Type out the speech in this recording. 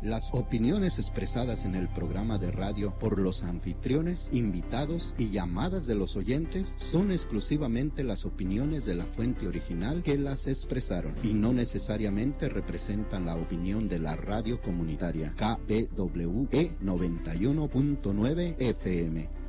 Las opiniones expresadas en el programa de radio por los anfitriones, invitados y llamadas de los oyentes son exclusivamente las opiniones de la fuente original que las expresaron y no necesariamente representan la opinión de la radio comunitaria KBWE 91.9 FM.